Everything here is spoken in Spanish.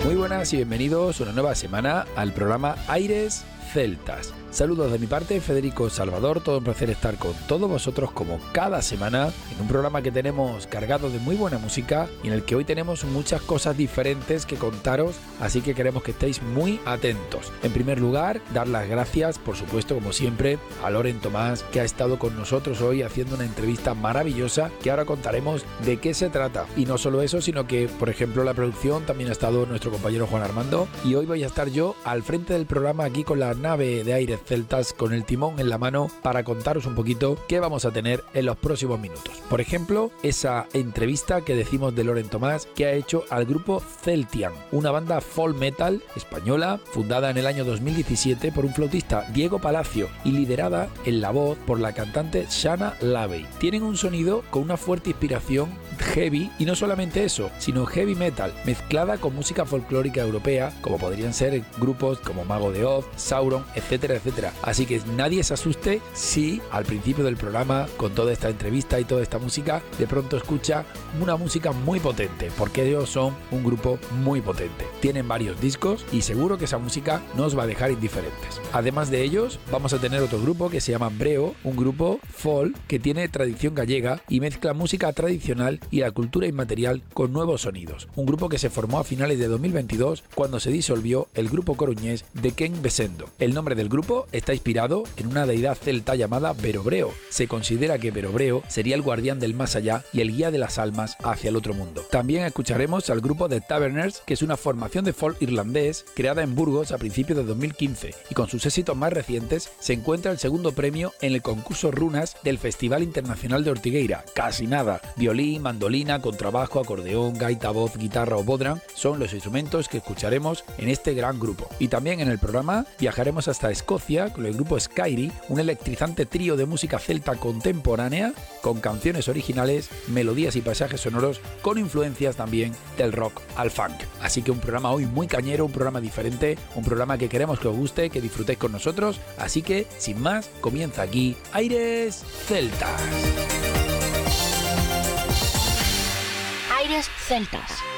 Muy buenas y bienvenidos una nueva semana al programa Aires Celtas. Saludos de mi parte, Federico Salvador, todo un placer estar con todos vosotros como cada semana en un programa que tenemos cargado de muy buena música y en el que hoy tenemos muchas cosas diferentes que contaros, así que queremos que estéis muy atentos. En primer lugar, dar las gracias, por supuesto, como siempre, a Loren Tomás, que ha estado con nosotros hoy haciendo una entrevista maravillosa que ahora contaremos de qué se trata. Y no solo eso, sino que, por ejemplo, la producción también ha estado nuestro compañero Juan Armando y hoy voy a estar yo al frente del programa aquí con la nave de Aires Celtas con el timón en la mano para contaros un poquito qué vamos a tener en los próximos minutos. Por ejemplo, esa entrevista que decimos de Loren Tomás que ha hecho al grupo Celtian, una banda folk metal española fundada en el año 2017 por un flautista, Diego Palacio, y liderada en la voz por la cantante Shana Lavey. Tienen un sonido con una fuerte inspiración heavy y no solamente eso, sino heavy metal mezclada con música folclórica europea, como podrían ser grupos como Mago de Oz, Sauron, etcétera, etcétera. Así que nadie se asuste si al principio del programa, con toda esta entrevista y toda esta música, de pronto escucha una música muy potente, porque ellos son un grupo muy potente. Tienen varios discos y seguro que esa música no os va a dejar indiferentes. Además de ellos, vamos a tener otro grupo que se llama Breo, un grupo folk que tiene tradición gallega y mezcla música tradicional y la cultura inmaterial con nuevos sonidos. Un grupo que se formó a finales de 2022 cuando se disolvió el grupo coruñés de Ken Besendo. El nombre del grupo está inspirado en una deidad celta llamada Berobreo. Se considera que Berobreo sería el guardián del más allá y el guía de las almas hacia el otro mundo. También escucharemos al grupo The Taverners, que es una formación de folk irlandés creada en Burgos a principios de 2015 y con sus éxitos más recientes se encuentra el segundo premio en el concurso Runas del Festival Internacional de Ortigueira. Casi nada. Violín, mandolina, contrabajo, acordeón, gaita, voz, guitarra o bodhrán son los instrumentos que escucharemos en este gran grupo. Y también en el programa viajaremos hasta Escocia con el grupo Skyri, un electrizante trío de música celta contemporánea con canciones originales, melodías y paisajes sonoros con influencias también del rock al funk. Así que un programa hoy muy cañero, un programa diferente, un programa que queremos que os guste, que disfrutéis con nosotros. Así que, sin más, comienza aquí Aires Celtas. Aires Celtas.